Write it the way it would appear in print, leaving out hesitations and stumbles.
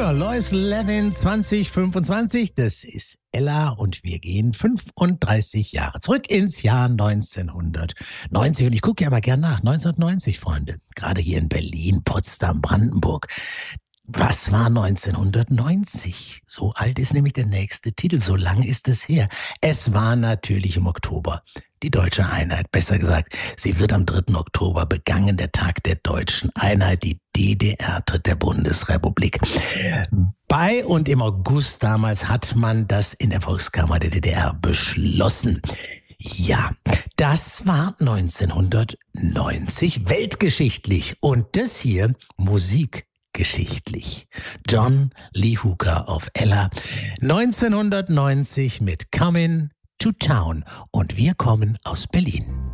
für Lois Levin 2025. Das ist Ella und wir gehen 35 Jahre zurück ins Jahr 1990. Und ich gucke ja mal gern nach. 1990, Freunde. Gerade hier in Berlin, Potsdam, Brandenburg. Was war 1990? So alt ist nämlich der nächste Titel. So lang ist es her. Es war natürlich im Oktober. Die deutsche Einheit, besser gesagt, sie wird am 3. Oktober begangen, der Tag der deutschen Einheit, die DDR-Tritt der Bundesrepublik bei. Und im August damals hat man das in der Volkskammer der DDR beschlossen. Ja, das war 1990 weltgeschichtlich und das hier musikgeschichtlich. John Lee Hooker auf Ella 1990 mit Comin' to Town und wir kommen aus Berlin.